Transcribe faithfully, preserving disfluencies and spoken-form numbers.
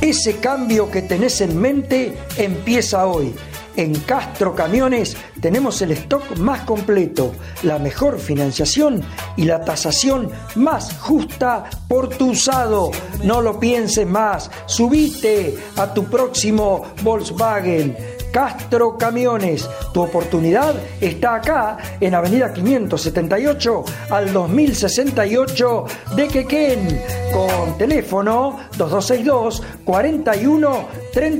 Ese cambio que tenés en mente empieza hoy. En Castro Camiones tenemos el stock más completo, la mejor financiación y la tasación más justa por tu usado. No lo pienses más, subite a tu próximo Volkswagen. Castro Camiones, tu oportunidad está acá en Avenida quinientos setenta y ocho al dos mil sesenta y ocho de Quequén, con teléfono dos dos seis dos, cuarenta y uno, treinta.